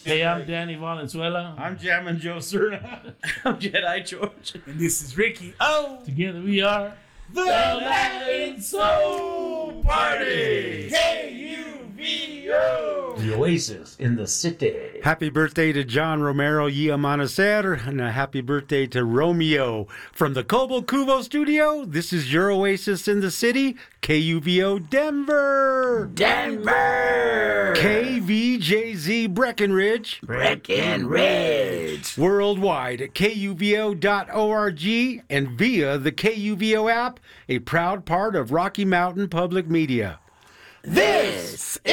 Hey, I'm Danny Valenzuela. I'm Jammin' Joe Cerna. I'm Jedi George. And this is Ricky. Oh! Together we are The Latin Soul Party! KUVO! The Oasis in the City. Happy birthday to John Romero y Amanecer, and a happy birthday to Romeo. From the Cobo Cubo studio, this is your Oasis in the City, KUVO Denver. Denver! KVJZ Breckenridge. Breckenridge! Worldwide at KUVO.org and via the KUVO app, a proud part of Rocky Mountain Public Media. This is